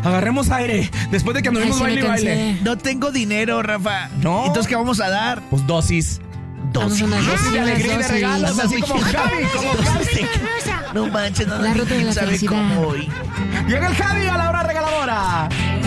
agarremos aire. Después de que anduvimos Ay, sí, baile y me baile. cansé. No tengo dinero, Rafa. No. Entonces, ¿qué vamos a dar? Pues dosis. Vamos a unas Dosis de unas alegría y de dosis. regalos, así como Javi, como Javi. No manches, no. La ruta de la ¿Sabe felicidad. cómo voy? Llega el Javi a la hora regaladora.